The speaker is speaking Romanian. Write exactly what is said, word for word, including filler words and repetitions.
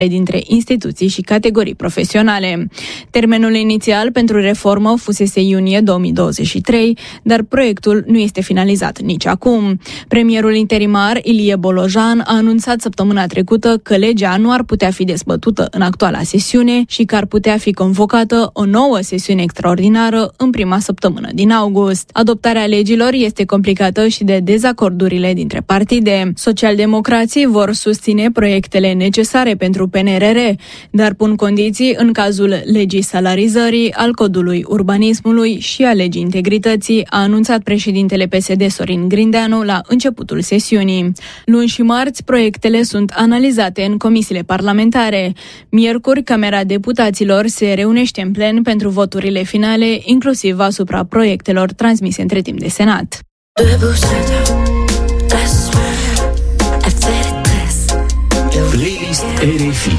dintre instituții și categorii profesionale. Termenul inițial pentru reformă fusese iunie două mii douăzeci și trei, dar proiectul nu este finalizat nici acum. Premierul interimar Ilie Bolojan a anunțat săptămâna trecută că legea nu ar putea fi dezbătută în actuala sesiune și că ar putea fi convocată o nouă sesiune extraordinară în prima săptămână din august. Adoptarea legilor este complicată și de dezacordurile dintre partide. Socialdemocrații vor susține proiectele necesare pentru P N R R, dar pun condiții în cazul legii salarizării, al codului urbanismului și a legii integrității, a anunțat președintele P S D Sorin Grindeanu la începutul sesiunii. Luni și marți, proiectele sunt analizate în comisiile parlamentare. Miercuri, Camera Deputaților se reunește în plen pentru voturile finale, inclusiv asupra proiectelor transmise între timp de Senat. Playlist R F I